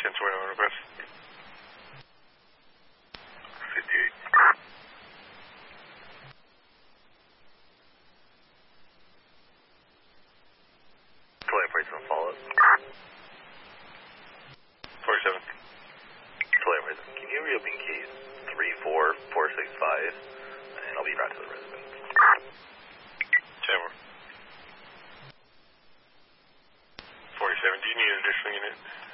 1021 request. 58. Toy Operation follow-up. 47. Toy Operation, can you reopen case 34465, and I'll be back to the resident. 10 47, do you need an additional unit?